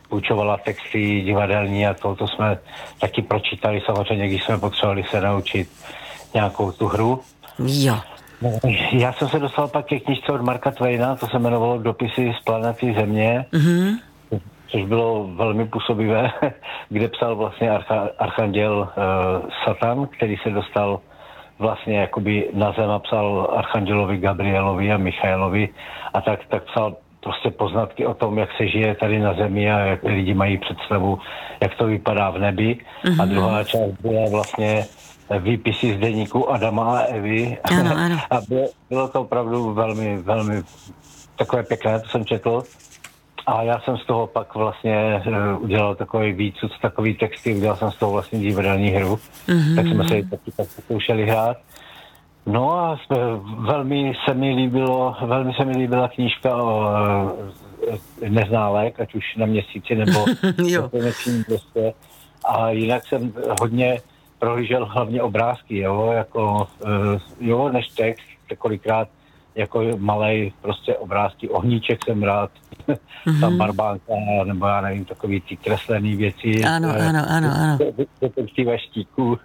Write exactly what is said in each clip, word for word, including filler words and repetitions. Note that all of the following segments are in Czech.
půjčovala texty divadelní a to, to jsme taky pročítali samozřejmě, když jsme potřebovali se naučit nějakou tu hru. Jo. Já jsem se dostal pak ke knížce od Marka Twaina, to se jmenovalo Dopisy z planety Země, mm-hmm. což bylo velmi působivé, kde psal vlastně archa, archanděl uh, Satan, který se dostal vlastně jakoby na zem a psal archandělovi Gabrielovi a Michailovi a tak, tak psal prostě poznatky o tom, jak se žije tady na zemi a jak lidi mají představu, jak to vypadá v nebi. Mm-hmm. A druhá část byla vlastně výpisy z deníku Adama a Evy. Ano, ano. A bylo, bylo to opravdu velmi, velmi takové pěkné, to jsem četl. A já jsem z toho pak vlastně uh, udělal takový výcud, takový texty, udělal jsem z toho vlastně divadelní hru. Mm-hmm. Tak jsme se taky tak zkoušeli hrát. No a velmi se mi líbilo, velmi se mi líbila knížka o uh, Neználek, ať už na Měsíci nebo na Konečním městě. A jinak jsem hodně prohlížel hlavně obrázky, jo, jako, uh, jo, než text, kolikrát jako malej prostě obrázky, ohníček jsem rád, mm-hmm. tam barbánka, nebo já nevím, takový ty kreslený věci. Ano, ano, ano, ano. Detektiva štíků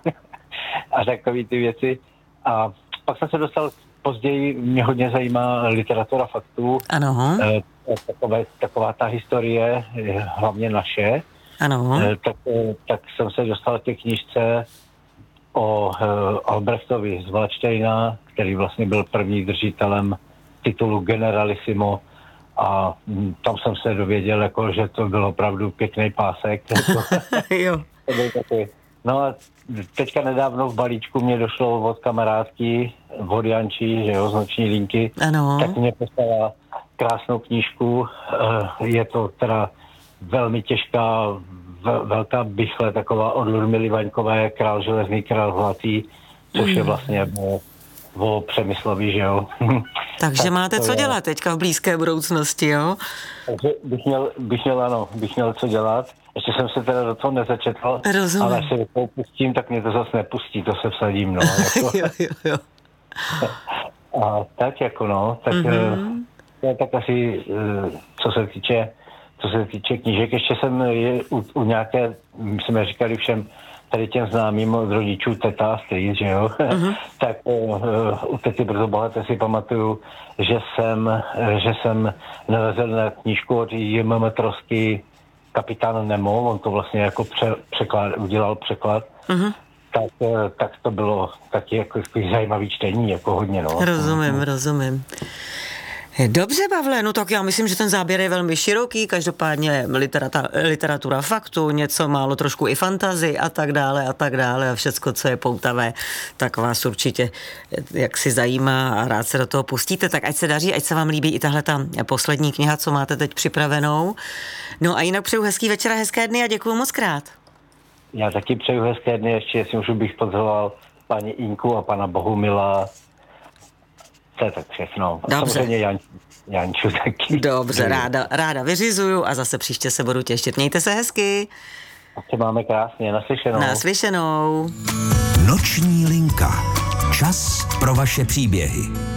a takový ty věci. A pak jsem se dostal později, mě hodně zajímá literatura faktů. Ano. E, takové, taková ta historie, hlavně naše. Ano. E, tak, tak jsem se dostal k té knížce o e, Albrechtovi z Waldsteina, který vlastně byl první držitelem titulu generalissimo a m, tam jsem se dověděl, jako, že to byl opravdu pěkný pásek. Jo. To byl takový. No a teďka nedávno v balíčku mě došlo od kamarádky, od Jančí, že jo, z Noční linky, ano. Tak mě poslala krásnou knížku. Je to teda velmi těžká, velká bychle, taková od Ludmily Vaňkové, Král železný, král zlatý, což mm. je vlastně o, o Přemyslovi, že jo. Takže tak máte co je, dělat teďka v blízké budoucnosti, jo? Takže bych měl, bych měl, ano, bych měl co dělat. Ještě jsem se teda do toho nezačetl, rozumím. Ale až se do toho pustím, tak mě to zase nepustí, to se vsadím, no. Jako. jo, jo, jo. A tak jako no, tak mm-hmm. to je tak asi, co se týče, co se týče knížek. Ještě jsem je u, u nějaké, my jsme říkali všem tady těm známým od rodičů teta a strýc, že jo, mm-hmm. tak uh, u tety Brzo bohaté si pamatuju, že jsem, že jsem narazil na knížku od J M M Trosky Kapitán Nemo, on to vlastně jako pře, překlad, udělal překlad, mm-hmm. tak, tak to bylo taky jako zajímavý čtení, jako hodně, no. Rozumím, rozumím. Dobře, Pavle, no tak já myslím, že ten záběr je velmi široký, každopádně literata, literatura faktu, něco málo trošku i fantasy a tak dále a tak dále a všecko, co je poutavé, tak vás určitě jak si zajímá a rád se do toho pustíte, tak ať se daří, ať se vám líbí i tahle ta poslední kniha, co máte teď připravenou. No a jinak přeju hezký večer a hezké dny a děkuju moc krát. Já taky přeju hezké dny, ještě jestli můžu bych pozval paní Inku a pana Bohumila. To je tak všechno. A samozřejmě Jan, Janču taky. Dobře, ráda, ráda vyřizuju a zase příště se budu těšit. Mějte se hezky. A se máme krásně, naslyšenou. Naslyšenou. Noční linka. Čas pro vaše příběhy.